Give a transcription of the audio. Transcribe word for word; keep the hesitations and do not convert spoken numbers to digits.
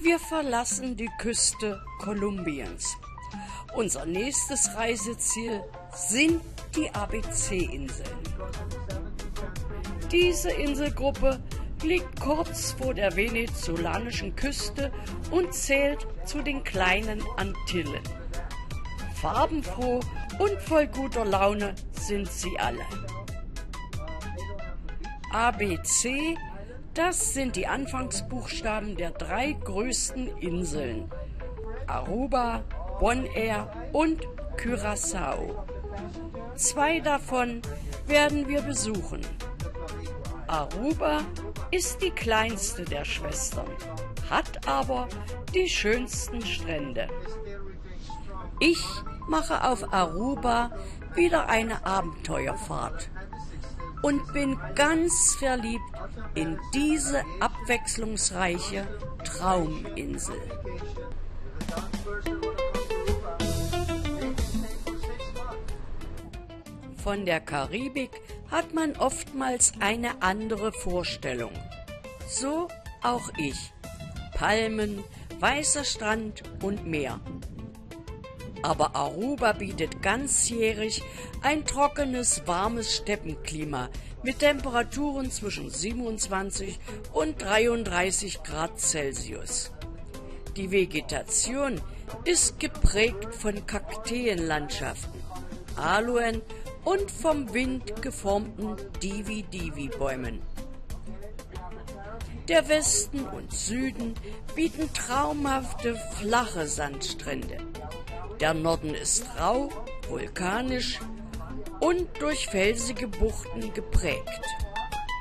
Wir verlassen die Küste Kolumbiens. Unser nächstes Reiseziel sind die A B C-Inseln. Diese Inselgruppe liegt kurz vor der venezolanischen Küste und zählt zu den kleinen Antillen. Farbenfroh und voll guter Laune sind sie alle. A B C, das sind die Anfangsbuchstaben der drei größten Inseln: Aruba, Bonaire und Curaçao. Zwei davon werden wir besuchen. Aruba ist die kleinste der Schwestern, hat aber die schönsten Strände. Ich mache auf Aruba wieder eine Abenteuerfahrt und bin ganz verliebt in diese abwechslungsreiche Trauminsel. Von der Karibik hat man oftmals eine andere Vorstellung. So auch ich. Palmen, weißer Strand und Meer. Aber Aruba bietet ganzjährig ein trockenes, warmes Steppenklima mit Temperaturen zwischen siebenundzwanzig und dreiunddreißig Grad Celsius. Die Vegetation ist geprägt von Kakteenlandschaften, Aloen und vom Wind geformten Divi-Divi-Bäumen. Der Westen und Süden bieten traumhafte, flache Sandstrände. Der Norden ist rau, vulkanisch und durch felsige Buchten geprägt.